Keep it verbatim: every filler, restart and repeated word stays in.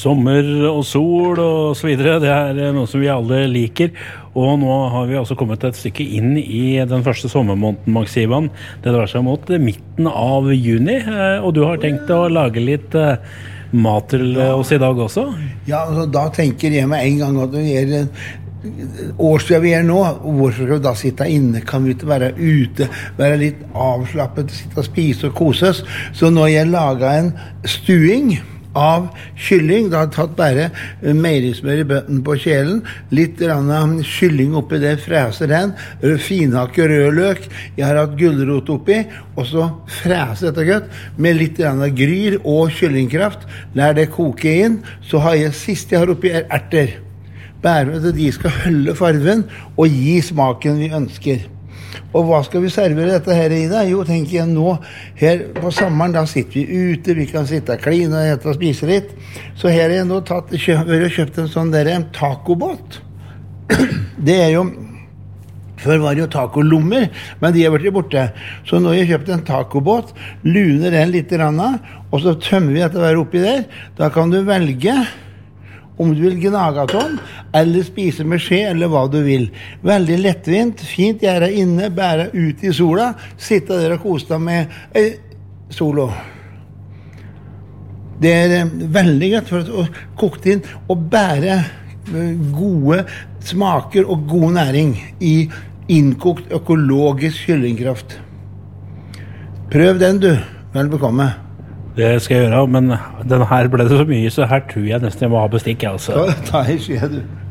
sommer og sol og så videre, det er noe som vi alle liker. Og nå har vi altså kommet et stykke inn i den første sommermåneden, Max Ivan. Det drar seg mot midten av juni, og du har tenkt å lage litt mat til oss i dag også? Ja, altså, da tenker jeg med en gang at det er årstida vi er nå, hvorfor skal vi da sitte inne? Kan vi ikke være ute, være litt avslappet, sitte og spise og koses? Så når jeg laget en stuing av kylling, da har jeg tatt bare meierismør i bøtten på kjelen, litt kylling oppi det, fræser den, finhakke rødløk, jeg har hatt gulrot oppi, og så fræser dette godt, med litt gryr og kyllingkraft, lær det koke inn, så har jeg, sist jeg har oppi er erter, bare at de skal holde farven og gi smaken vi ønsker. Og hva skal vi servere dette her i da? Jo, tenker jeg nå, her på sommeren, da sitter vi ute, vi kan sitte og kline og ete og spise litt. Så her har jeg nå tatt, kjøpt, kjøpt en sånn der tacobåt. Det er jo, før var det jo tacolommer, men de har vært borte. Så nå har jeg kjøpt en tacobåt, luner den litt grann, og så tømmer vi dette der oppi der. Da kan du velge om du vil gnage sånn, eller spise med skje, eller hva du vil. Veldig lettvint, fint gjøre inne, bære ut i sola, sitte der og kose deg med eh, solo. Det er eh, veldig godt for å koke inn og bære eh, gode smaker og god næring i innkokt økologisk kyllingkraft. Prøv den du, vel bekomme. Det skal jeg gjøre, men den her ble det så mye, så her tror jeg nesten jeg må ha bestikk, altså. Da, da er skje du.